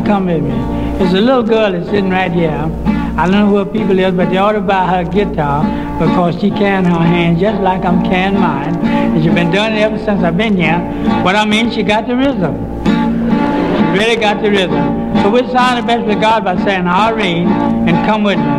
come with me. There's a little girl that's sitting right here. I don't know who her people is, but they ought to buy her a guitar because she can her hand just like I'm carrying mine. And she's been doing it ever since I've been here. What I mean, she got the rhythm. She really got the rhythm. So we'll sign the best with God by saying, Irene, and come with me.